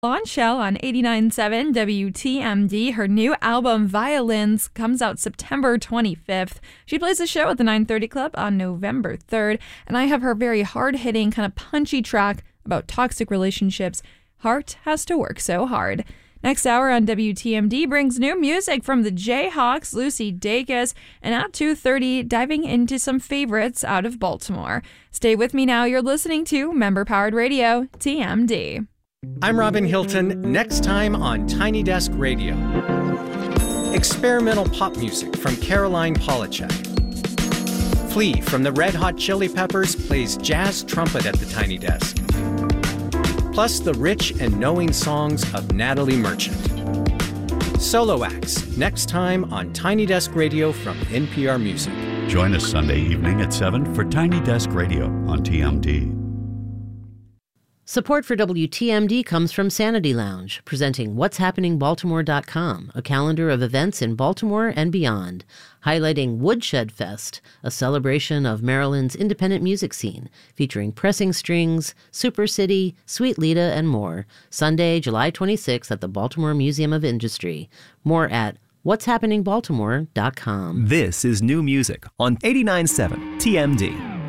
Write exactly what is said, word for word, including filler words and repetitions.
Launchell on eighty-nine point seven W T M D. Her new album, Violins, comes out September twenty-fifth. She plays a show at the nine thirty Club on November third, and I have her very hard-hitting, kind of punchy track about toxic relationships. Heart has to work so hard. Next hour on W T M D brings new music from the Jayhawks, Lucy Dacus, and at two thirty, diving into some favorites out of Baltimore. Stay with me now. You're listening to Member-Powered Radio, T M D. I'm Robin Hilton. Next time on Tiny Desk Radio. Experimental pop music from Caroline Polachek. Flea from the Red Hot Chili Peppers plays jazz trumpet at the Tiny Desk. Plus the rich and knowing songs of Natalie Merchant. Solo acts next time on Tiny Desk Radio from N P R Music. Join us Sunday evening at seven for Tiny Desk Radio on T M D. Support for W T M D comes from Sanity Lounge, presenting whats happening baltimore dot com, a calendar of events in Baltimore and beyond, highlighting Woodshed Fest, a celebration of Maryland's independent music scene, featuring Pressing Strings, Super City, Sweet Lita, and more, Sunday, July twenty-sixth at the Baltimore Museum of Industry. More at whats happening baltimore dot com. This is new music on eighty-nine point seven T M D.